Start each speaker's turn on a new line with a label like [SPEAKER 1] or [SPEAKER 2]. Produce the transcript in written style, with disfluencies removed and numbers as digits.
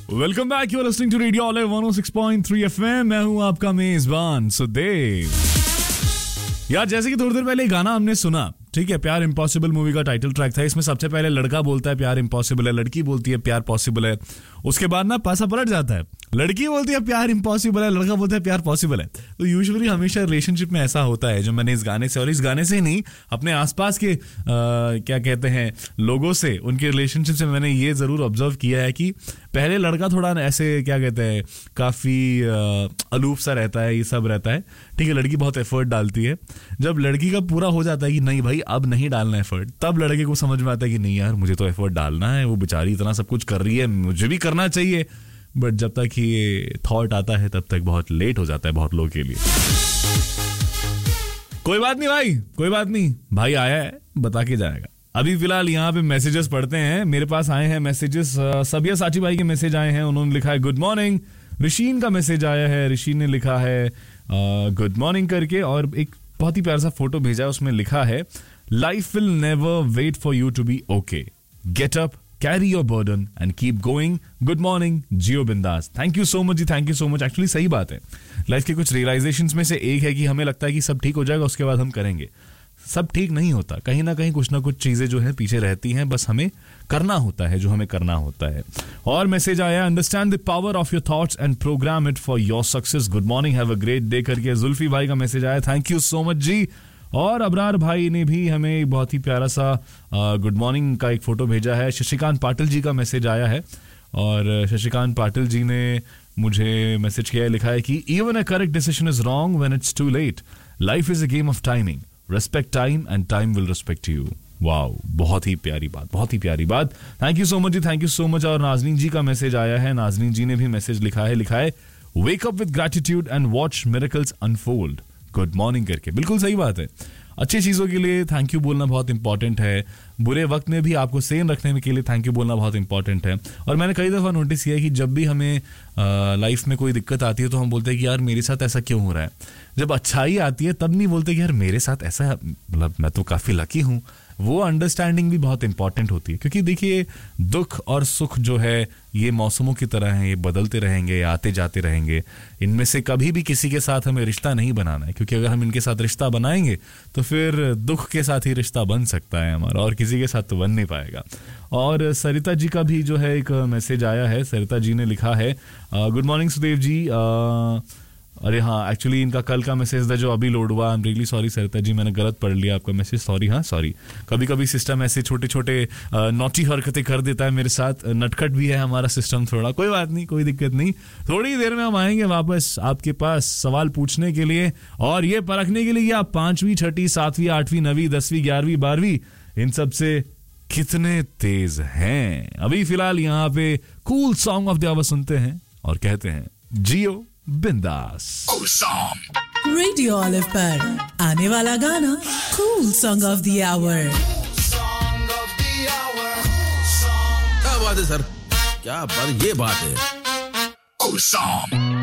[SPEAKER 1] Welcome back, you are listening to radio olive 106.3 FM. मैं हूं आपका मेजबान सुदेव। यार जैसे कि थोड़ी देर पहले गाना हमने सुना, ठीक है, प्यार इम्पॉसिबल मूवी का टाइटल ट्रैक था। इसमें सबसे पहले लड़का बोलता है प्यार इम्पॉसिबल है, लड़की बोलती है प्यार पॉसिबल है। उसके बाद ना पासा पलट जाता है, लड़की बोलती है प्यार इम्पॉसिबल है, लड़का बोलता है प्यार पॉसिबल है। तो यूजुअली हमेशा रिलेशनशिप में ऐसा होता है, जो मैंने इस गाने से और इस गाने से नहीं अपने आसपास के क्या कहते हैं लोगों से, उनके रिलेशनशिप से मैंने ये जरूर ऑब्जर्व किया है कि पहले लड़का थोड़ा ऐसे क्या कहते हैं काफी अलूफ सा रहता है, ये सब रहता है, ठीक है, लड़की बहुत एफर्ट डालती है। जब लड़की का पूरा हो जाता है कि नहीं भाई अब नहीं डालना एफर्ट, तब लड़के को समझ में आता है कि नहीं यार मुझे तो एफर्ट डालना है, वो बेचारी इतना सब कुछ कर रही है, मुझे भी करना चाहिए। बट जब तक ये थॉट आता है तब तक बहुत लेट हो जाता है बहुत लोगों के लिए। कोई बात नहीं भाई, कोई बात नहीं, भाई आया है बता के जाएगा। अभी फिलहाल यहाँ पे मैसेजेस पढ़ते हैं। मेरे पास आए हैं मैसेजेस, सबिया साची भाई के मैसेज आए हैं। उन्होंने लिखा है गुड मॉर्निंग। ऋषिन का मैसेज आया है, ऋषिन ने लिखा है गुड मॉर्निंग करके, और एक बहुत ही प्यारा सा फोटो भेजा है, उसमें लिखा है life will never wait for you to be okay, get up, carry your burden and keep going, good morning, जियो बिंदास। Thank you so much ji, thank you so much. Actually सही बात है, लाइफ के कुछ रियलाइजेशंस में से एक है कि हमें लगता है कि सब ठीक हो जाएगा उसके बाद हम करेंगे। सब ठीक नहीं होता, कहीं ना कहीं कुछ ना कुछ चीजें जो है पीछे रहती हैं, बस हमें करना होता है जो हमें करना होता है। और मैसेज आया understand the power of your thoughts and programme it for your success, good morning, have a great day करके जुल्फी भाई का मैसेज आया, थैंक यू सो मच जी। और अबरार भाई ने भी हमें बहुत ही प्यारा सा गुड मॉर्निंग का एक फोटो भेजा है। शशिकांत पाटिल जी का मैसेज आया है, और शशिकांत पाटिल जी ने मुझे मैसेज किया है, लिखा है कि even a correct decision is wrong when it's to late, life is a game of timing, respect time and time will respect you. Wow, बहुत ही प्यारी बात, बहुत ही प्यारी बात। Thank you so much ji, thank you so much. और नाजनीन जी का message आया है, नाजनीन जी ने भी मैसेज लिखा है wake up with gratitude and watch miracles unfold, good morning करके। बिल्कुल सही बात है, अच्छी चीजों के लिए थैंक यू बोलना बहुत इंपॉर्टेंट है, बुरे वक्त में भी आपको सेम रखने के लिए थैंक यू बोलना बहुत इंपॉर्टेंट है। और मैंने कई दफा नोटिस किया है कि जब भी हमें लाइफ में कोई दिक्कत आती है तो हम बोलते हैं कि यार मेरे साथ ऐसा क्यों हो रहा है। जब अच्छाई आती है तब नहीं बोलते कि यार मेरे साथ ऐसा, मतलब मैं तो काफी लकी हूं। वो अंडरस्टैंडिंग भी बहुत इंपॉर्टेंट होती है, क्योंकि देखिए दुख और सुख जो है ये मौसमों की तरह है, ये बदलते रहेंगे, आते जाते रहेंगे। इनमें से कभी भी किसी के साथ हमें रिश्ता नहीं बनाना है, क्योंकि अगर हम इनके साथ रिश्ता बनाएंगे तो फिर दुख के साथ ही रिश्ता बन सकता है हमारा, और किसी के साथ तो बन नहीं पाएगा। और सरिता जी का भी जो है एक मैसेज आया है, सरिता जी ने लिखा है गुड मॉर्निंग सुदेव जी। अरे हाँ, एक्चुअली इनका कल का मैसेज था जो अभी लोड हुआ, I am really sorry Sarita ji, मैंने गलत पढ़ लिया आपका मैसेज, सॉरी। हाँ सॉरी, कभी कभी सिस्टम ऐसे छोटे छोटे नॉटी हरकतें कर देता है मेरे साथ, नटखट भी है हमारा सिस्टम थोड़ा, कोई बात नहीं, कोई दिक्कत नहीं। थोड़ी देर में हम आएंगे वापस आपके पास सवाल पूछने के लिए, और ये परखने के लिए कि आप 5वीं 6वीं 7वीं 8वीं 9वीं 10वीं 11वीं 12वीं इन सब से कितने तेज हैं। अभी फिलहाल यहाँ पे cool song of the our सुनते हैं और कहते हैं जियो बिंदास।
[SPEAKER 2] रेडियो ऑलिव पर आने वाला गाना cool song of the our.
[SPEAKER 3] क्या बात है सर, क्या बात, ये बात है।